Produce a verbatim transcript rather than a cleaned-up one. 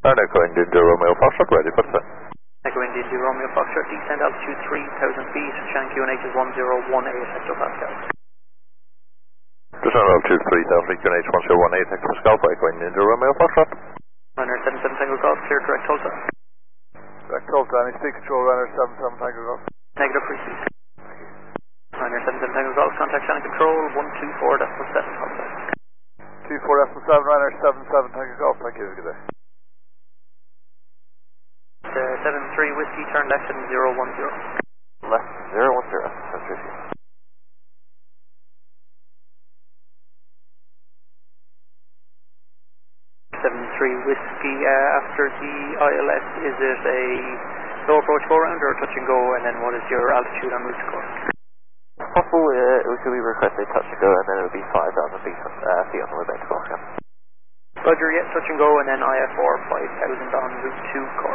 And Echo Indian Romeo Foxtrot, ready for descent. Echo Indian Romeo Foxtrot, descend altitude three thousand feet, Shannon Q N H is one zero one eight hectopascal. Descend altitude three thousand feet, Q N H one zero one eight hectopascal for Echo Indian Romeo Foxtrot. Runner seven seven Tango Golf, clear direct Tulsa. Direct Tulsa, any speed control, runner seven seven Tango Golf. Negative, proceed. Runner seven seven Tango Golf, contact Shannon Control, one two four decimal seven, contact. two four decimal seven, runner seven seven Tango Golf, thank you, good day. Uh, seven three Whiskey, turn left and zero one zero. Left, zero one zero, seven three. seven three Whiskey, uh, after the I L S, is it a slow approach go round or touch and go, and then what is your altitude en route to Cork? Possible, uh, we could request a touch and go, and then it would be five thousand feet, uh, feet on the way back to Cork. Roger, yeah, touch and go, and then I F R five thousand en route to Cork.